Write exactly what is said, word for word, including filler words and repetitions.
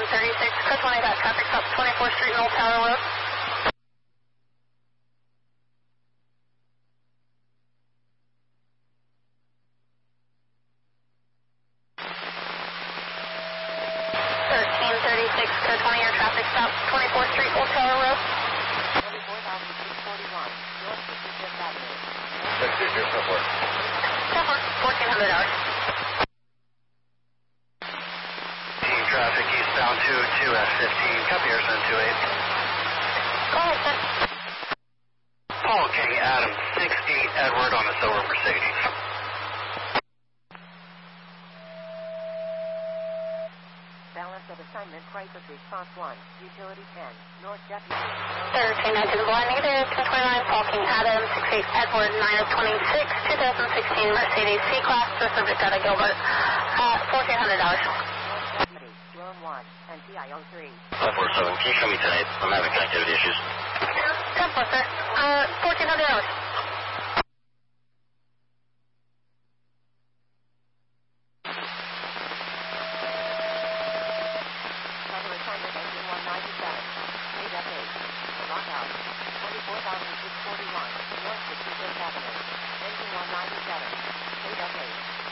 thirty-six, code twenty, got traffic stop twenty-fourth Street and Old Tower Road. thirteen thirty-six, code twenty, your traffic stop twenty-fourth Street, Old Tower Road. twenty-four thousand six forty-one, North fifty-fifth Avenue. sixty, here's support. Support, fourteen hundred hours. Traffic eastbound two two F fifteen, copy Airsun two eight. Go ahead, sir. Paul King, Adam, sixty, Edward on the Silver Mercedes. Balance of assignment, crisis response one, utility ten, North Deputy. thirteen nineteen, blind negative, ten twenty-nine, Paul King, Adam, sixty-eight, Edward, nine of twenty-six, twenty sixteen Mercedes C-Class, the subject out of Gilbert, uh, fourteen hundred dollars. one and T I O three. five four seven, can you show me tonight? I'm having connectivity issues. ten four, sir. Uh, fourteen hundred dollars. Cover assignment engine one ninety-seven. eight F eight. Lockout. twenty-four thousand six forty-one. North fifty-fifth Avenue. Engine one ninety-seven. eight F eight.